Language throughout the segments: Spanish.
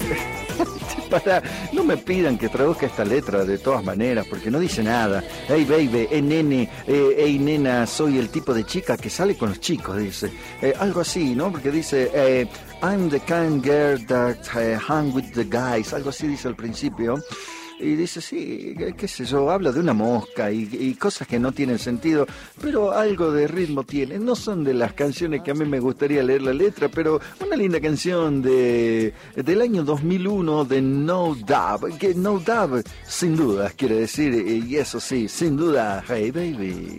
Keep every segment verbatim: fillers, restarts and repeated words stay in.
Para, no me pidan que traduzca esta letra de todas maneras, porque no dice nada. Hey baby, hey nene, eh, hey nena, soy el tipo de chica que sale con los chicos, dice. Eh, algo así, ¿no? Porque dice, eh, I'm the kind girl that uh, hang with the guys, algo así dice al principio. Y dice, sí, qué sé yo, habla de una mosca y, y cosas que no tienen sentido, pero algo de ritmo tiene. No son de las canciones que a mí me gustaría leer la letra, pero una linda canción de del año dos mil uno de No Doubt, que No Doubt, sin duda, quiere decir, y eso sí, sin duda, hey baby.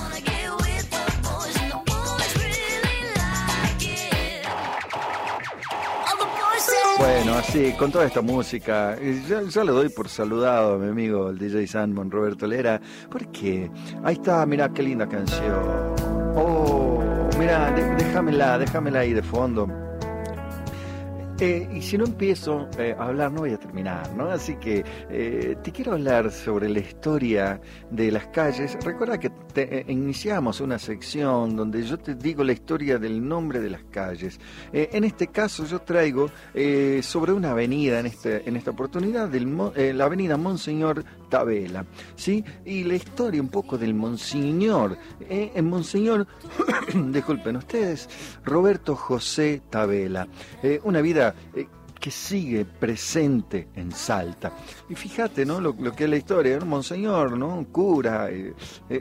Bueno, así, con toda esta música, ya, ya le doy por saludado a mi amigo el D J Sandman, Roberto Lera, porque ahí está, mirá qué linda canción. Oh, mirá, de, déjamela, déjamela ahí de fondo. Eh, y si no empiezo eh, a hablar, no voy a terminar, ¿no? Así que eh, te quiero hablar sobre la historia de las calles. Recuerda que te, eh, iniciamos una sección donde yo te digo la historia del nombre de las calles. Eh, en este caso yo traigo eh, sobre una avenida, en, este, en esta oportunidad, del, eh, la avenida Monseñor Tavela, ¿sí? Y la historia un poco del Monseñor, eh, en Monseñor, disculpen ustedes, Roberto José Tavela, eh, una vida Eh, que sigue presente en Salta. Y fíjate, ¿no? Lo, lo que es la historia, ¿no? Monseñor, ¿no? Un cura. Eh, eh,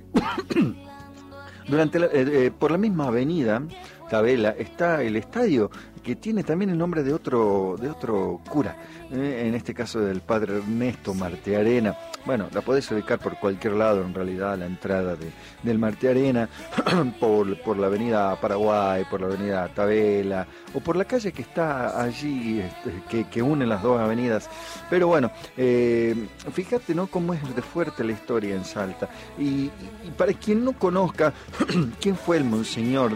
durante la, eh, eh, por la misma avenida Tavela está el estadio que tiene también el nombre de otro de otro cura, eh, en este caso del padre Ernesto Martearena. Bueno, la podés ubicar por cualquier lado, en realidad, a la entrada de, del Martearena, por, por la avenida Paraguay, por la avenida Tavela, o por la calle que está allí, este, que, que une las dos avenidas. Pero bueno, eh, fíjate, ¿no?, cómo es de fuerte la historia en Salta. Y, y para quien no conozca quién fue el Monseñor,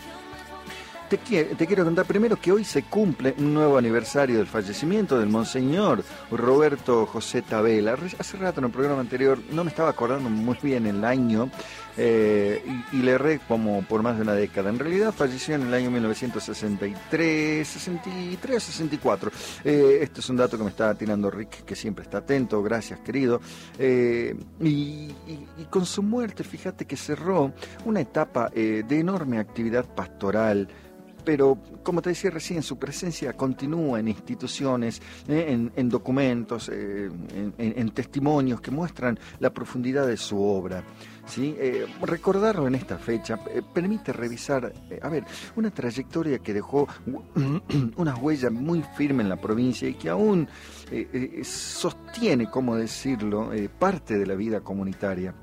Te, te quiero contar primero que hoy se cumple un nuevo aniversario del fallecimiento del Monseñor Roberto José Tavela. Hace rato en el programa anterior no me estaba acordando muy bien el año, eh, y, y le erré como por más de una década. En realidad falleció en el año mil novecientos sesenta y tres, sesenta y tres o sesenta y cuatro. Eh, este es un dato que me está tirando Rick, que siempre está atento. Gracias, querido. Eh, y, y, y con su muerte, fíjate que cerró una etapa eh, de enorme actividad pastoral. Pero, como te decía recién, su presencia continúa en instituciones, eh, en, en documentos, eh, en, en, en testimonios que muestran la profundidad de su obra, ¿sí? Eh, recordarlo en esta fecha eh, permite revisar, eh, a ver, una trayectoria que dejó una huella muy firme en la provincia y que aún eh, eh, sostiene, ¿cómo decirlo?, eh, parte de la vida comunitaria.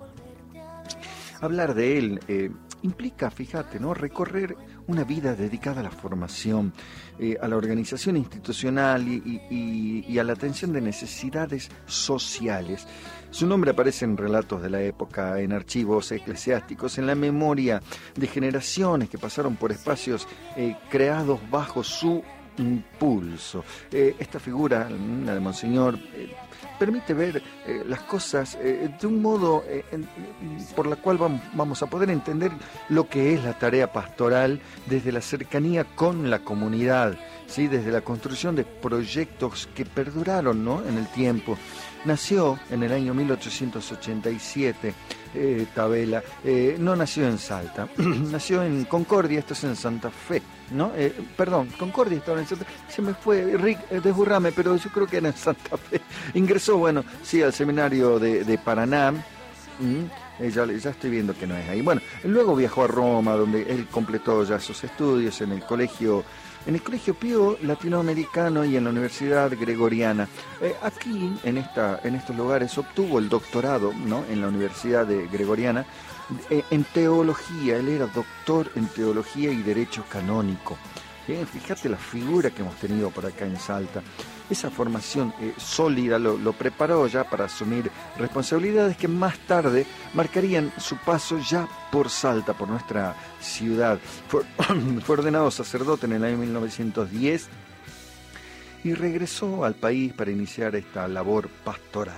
Hablar de él eh, implica, fíjate, ¿no?, recorrer una vida dedicada a la formación, eh, a la organización institucional y, y, y a la atención de necesidades sociales. Su nombre aparece en relatos de la época, en archivos eclesiásticos, en la memoria de generaciones que pasaron por espacios eh, creados bajo su impulso. Eh, esta figura, la de Monseñor, eh, permite ver eh, las cosas eh, de un modo eh, en, por la cual vamos, vamos a poder entender lo que es la tarea pastoral desde la cercanía con la comunidad, ¿sí? Desde la construcción de proyectos que perduraron, ¿no?, en el tiempo. Nació en el año mil ochocientos ochenta y siete, eh, Tavela, eh, no nació en Salta, nació en Concordia, esto es en Santa Fe, ¿no? Eh, perdón, Concordia estaba en Santa Fe, se me fue, Rick, eh, desburrame, pero yo creo que era en Santa Fe. Ingresó, bueno, sí, al seminario de, de Paraná. Mm, eh, ya, ya estoy viendo que no es ahí. Bueno, luego viajó a Roma, donde él completó ya sus estudios en el colegio en el Colegio Pío Latinoamericano y en la Universidad Gregoriana. Eh, aquí, en esta en estos lugares, obtuvo el doctorado, ¿no?, en la Universidad de Gregoriana, eh, en teología. Él era doctor en teología y derecho canónico. Eh, fíjate la figura que hemos tenido por acá en Salta. Esa formación eh, sólida lo, lo preparó ya para asumir responsabilidades que más tarde marcarían su paso ya por Salta, por nuestra ciudad. Fue, fue ordenado sacerdote en el año mil novecientos diez y regresó al país para iniciar esta labor pastoral.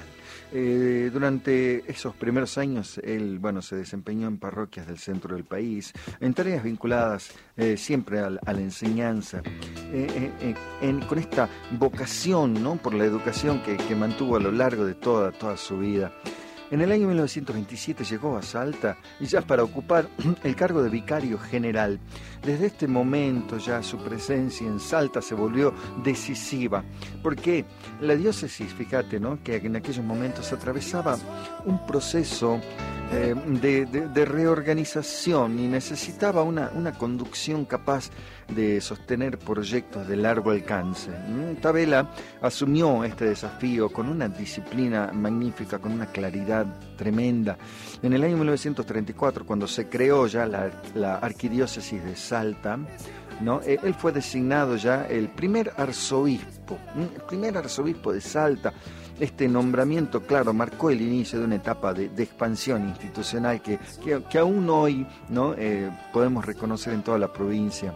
Eh, durante esos primeros años, él, bueno, se desempeñó en parroquias del centro del país, en tareas vinculadas eh, siempre a, a la enseñanza, eh, eh, en, con esta vocación, ¿no?, por la educación que, que mantuvo a lo largo de toda, toda su vida. En el año mil novecientos veintisiete llegó a Salta y ya para ocupar el cargo de vicario general. Desde este momento ya su presencia en Salta se volvió decisiva, porque la diócesis, fíjate, ¿no?, que en aquellos momentos atravesaba un proceso eh, de, de, de reorganización y necesitaba una, una conducción capaz de sostener proyectos de largo alcance. Tavela asumió este desafío con una disciplina magnífica, con una claridad tremenda. En el año mil novecientos treinta y cuatro, cuando se creó ya la, la arquidiócesis de Salta, ¿no?, él fue designado ya el primer arzobispo, el primer arzobispo de Salta. Este nombramiento, claro, marcó el inicio de una etapa de, de expansión institucional que, que, que aún hoy, ¿no?, eh, podemos reconocer en toda la provincia.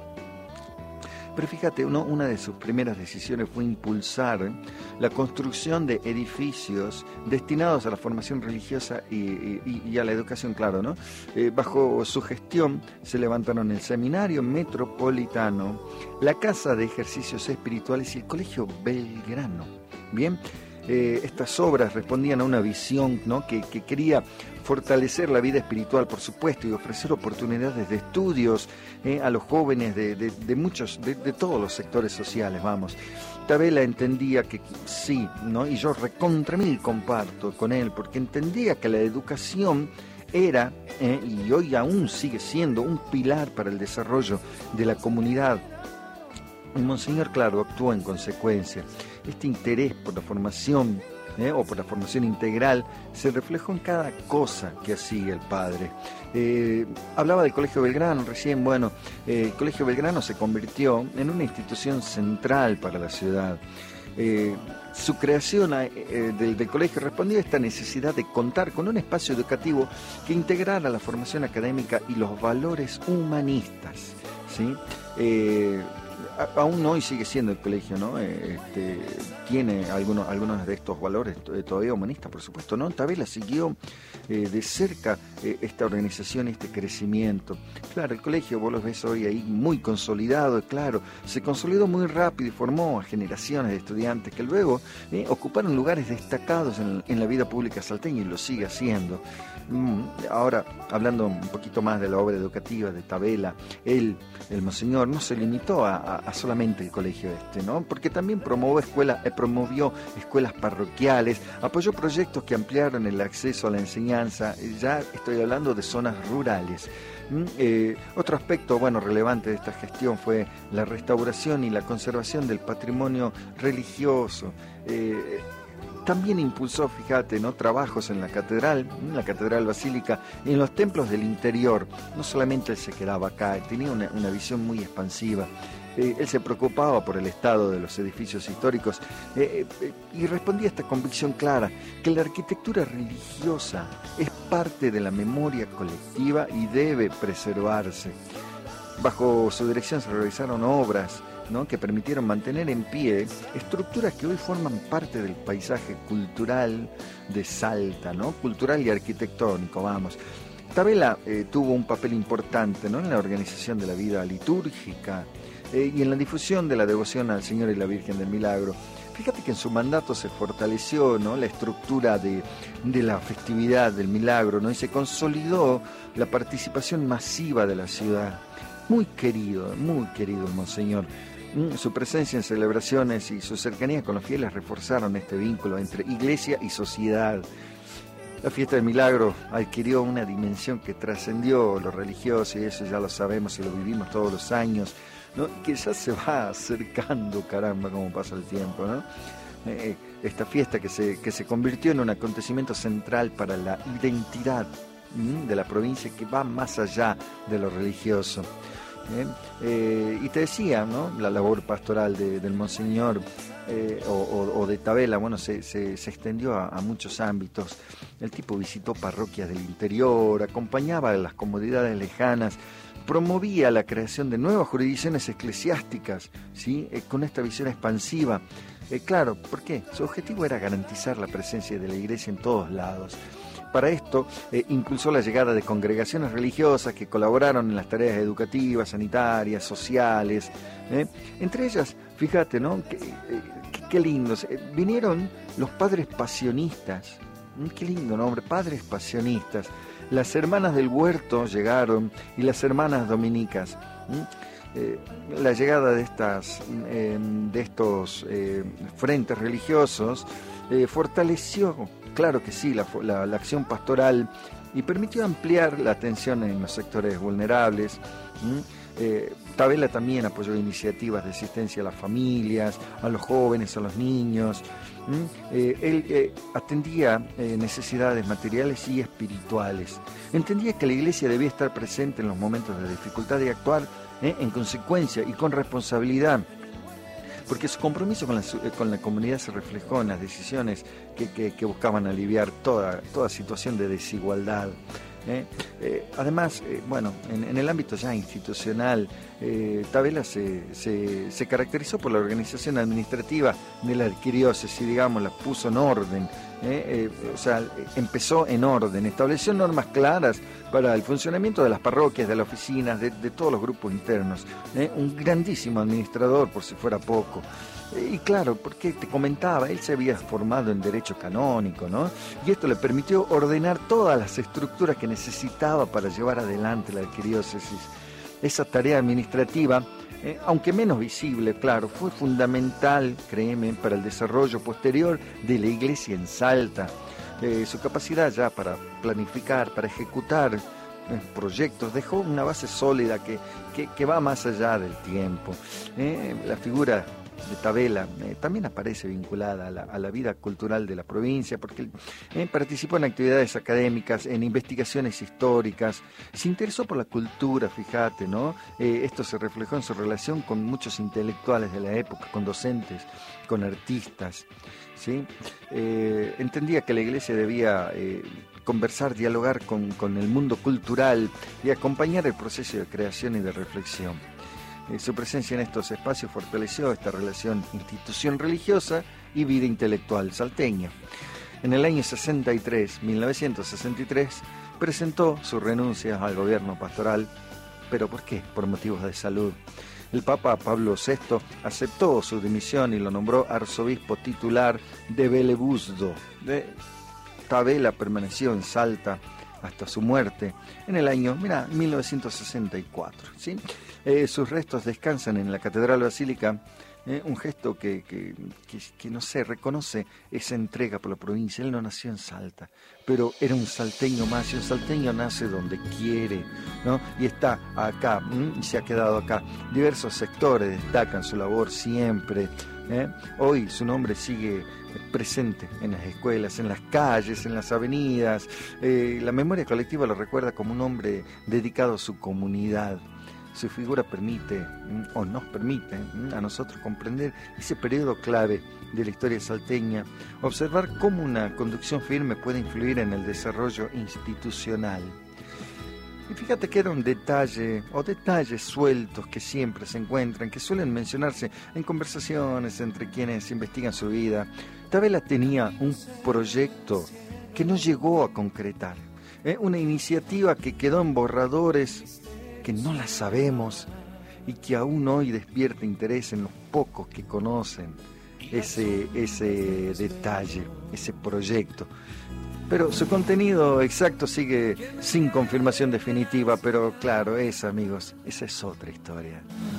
Pero fíjate, uno, una de sus primeras decisiones fue impulsar la construcción de edificios destinados a la formación religiosa y, y, y a la educación, claro, ¿no? Eh, bajo su gestión se levantaron el Seminario Metropolitano, la Casa de Ejercicios Espirituales y el Colegio Belgrano. Bien, eh, estas obras respondían a una visión, ¿no?, que, que quería fortalecer la vida espiritual, por supuesto, y ofrecer oportunidades de estudios eh, a los jóvenes de, de, de muchos, de, de todos los sectores sociales, vamos. Tavela entendía que sí, ¿no?, y yo recontra mil comparto con él, porque entendía que la educación era, eh, y hoy aún sigue siendo, un pilar para el desarrollo de la comunidad. Y Monseñor, claro, actuó en consecuencia. Este interés por la formación Eh, o por la formación integral, se reflejó en cada cosa que hacía el padre. Eh, hablaba del Colegio Belgrano recién. Bueno, eh, el Colegio Belgrano se convirtió en una institución central para la ciudad. Eh, su creación eh, del, del colegio respondía a esta necesidad de contar con un espacio educativo que integrara la formación académica y los valores humanistas, ¿sí? Eh, Aún hoy sigue siendo el colegio, ¿no? Este, tiene algunos, algunos de estos valores todavía humanistas, por supuesto, ¿no? Tavela siguió eh, de cerca eh, esta organización, este crecimiento. Claro, el colegio, vos lo ves hoy ahí muy consolidado, claro, se consolidó muy rápido y formó a generaciones de estudiantes que luego eh, ocuparon lugares destacados en, en la vida pública salteña y lo sigue haciendo. Ahora, hablando un poquito más de la obra educativa de Tavela, él, el Monseñor, no se limitó a, a, a solamente el colegio este, ¿no? Porque también promovió, escuela, eh, promovió escuelas parroquiales, apoyó proyectos que ampliaron el acceso a la enseñanza, ya estoy hablando de zonas rurales. Eh, otro aspecto, bueno, relevante de esta gestión fue la restauración y la conservación del patrimonio religioso. Eh, También impulsó, fíjate, ¿no?, trabajos en la catedral, en la catedral basílica y en los templos del interior. No solamente él se quedaba acá, tenía una, una visión muy expansiva. Eh, él se preocupaba por el estado de los edificios históricos eh, eh, y respondía a esta convicción clara, que la arquitectura religiosa es parte de la memoria colectiva y debe preservarse. Bajo su dirección se realizaron obras, ¿no?, que permitieron mantener en pie estructuras que hoy forman parte del paisaje cultural de Salta, ¿no?, cultural y arquitectónico, vamos. Tavela eh, tuvo un papel importante, ¿no?, en la organización de la vida litúrgica eh, y en la difusión de la devoción al Señor y la Virgen del Milagro. Fíjate que en su mandato se fortaleció, ¿no?, la estructura de, de la festividad del Milagro, ¿no?, y se consolidó la participación masiva de la ciudad. Muy querido, muy querido el Monseñor. Su presencia en celebraciones y su cercanía con los fieles reforzaron este vínculo entre iglesia y sociedad. La fiesta del Milagro adquirió una dimensión que trascendió lo religioso, y eso ya lo sabemos y lo vivimos todos los años, ¿no?, que ya se va acercando, caramba, cómo pasa el tiempo, ¿no? Eh, esta fiesta que se, que se convirtió en un acontecimiento central para la identidad ¿m? de la provincia, que va más allá de lo religioso. ¿Eh? Eh, y te decía, ¿no?, la labor pastoral de, del Monseñor eh, o, o, o de Tavela, bueno, se, se, se extendió a, a muchos ámbitos. El tipo visitó parroquias del interior, acompañaba a las comunidades lejanas promovía la creación de nuevas jurisdicciones eclesiásticas, ¿sí? Eh, con esta visión expansiva. Eh, claro, ¿por qué? Su objetivo era garantizar la presencia de la Iglesia en todos lados. Para esto, eh, impulsó la llegada de congregaciones religiosas que colaboraron en las tareas educativas, sanitarias, sociales. ¿eh? Entre ellas, fíjate, ¿no? Qué, eh, qué, qué lindos. Eh, vinieron los padres pasionistas. ¿Mm? Qué lindo nombre, padres pasionistas. Las hermanas del huerto llegaron y las hermanas dominicas. ¿Mm? Eh, la llegada de, estas, eh, de estos eh, frentes religiosos eh, fortaleció, claro que sí, la, la, la acción pastoral y permitió ampliar la atención en los sectores vulnerables. ¿Mm? Eh, Tabela también apoyó iniciativas de asistencia a las familias, a los jóvenes, a los niños. ¿Mm? Eh, él eh, atendía eh, necesidades materiales y espirituales. Entendía que la Iglesia debía estar presente en los momentos de dificultad y actuar eh, en consecuencia y con responsabilidad, porque su compromiso con la, con la comunidad se reflejó en las decisiones que, que, que buscaban aliviar toda, toda situación de desigualdad. ¿Eh? Eh, además, eh, bueno, en, en el ámbito ya institucional, eh, Tabela se, se, se caracterizó por la organización administrativa de la arquidiócesis, digamos, la puso en orden, ¿eh? Eh, o sea, empezó en orden, estableció normas claras para el funcionamiento de las parroquias, de las oficinas, de, de todos los grupos internos, ¿eh? Un grandísimo administrador, por si fuera poco. Y claro, porque te comentaba, él se había formado en derecho canónico, ¿no? Y esto le permitió ordenar todas las estructuras que necesitaba para llevar adelante la arquidiócesis. Esa tarea administrativa, eh, aunque menos visible, claro, fue fundamental, créeme, para el desarrollo posterior de la iglesia en Salta. Eh, su capacidad ya para planificar, para ejecutar eh, proyectos, dejó una base sólida que, que, que va más allá del tiempo. Eh, la figura de Tabela eh, también aparece vinculada a la, a la vida cultural de la provincia, porque eh, participó en actividades académicas, en investigaciones históricas, se interesó por la cultura, fíjate, ¿no? Eh, esto se reflejó en su relación con muchos intelectuales de la época, con docentes, con artistas, ¿sí? Eh, entendía que la iglesia debía eh, conversar, dialogar con, con el mundo cultural y acompañar el proceso de creación y de reflexión. Eh, su presencia en estos espacios fortaleció esta relación institución religiosa y vida intelectual salteña. En el año sesenta y tres, mil novecientos sesenta y tres, presentó su renuncia al gobierno pastoral. ¿Pero por qué? Por motivos de salud. El Papa Pablo sexto aceptó su dimisión y lo nombró arzobispo titular de Belebuzdo. De Tabela permaneció en Salta hasta su muerte en el año, mira, mil novecientos sesenta y cuatro, ¿sí? Eh, sus restos descansan en la Catedral Basílica, eh, un gesto que, que, que, que, no sé, reconoce esa entrega por la provincia. Él no nació en Salta, pero era un salteño más, y un salteño nace donde quiere, ¿no? Y está acá, y se ha quedado acá. Diversos sectores destacan su labor siempre, ¿eh? Hoy su nombre sigue presente en las escuelas, en las calles, en las avenidas. Eh, la memoria colectiva lo recuerda como un hombre dedicado a su comunidad. Su figura permite, o nos permite, a nosotros comprender ese periodo clave de la historia salteña, observar cómo una conducción firme puede influir en el desarrollo institucional. Y fíjate que era un detalle, o detalles sueltos que siempre se encuentran, que suelen mencionarse en conversaciones entre quienes investigan su vida. Tabela tenía un proyecto que no llegó a concretar, ¿eh? Una iniciativa que quedó en borradores, que no la sabemos y que aún hoy despierta interés en los pocos que conocen ese, ese detalle, ese proyecto. Pero su contenido exacto sigue sin confirmación definitiva, pero claro, esa, amigos, esa es otra historia.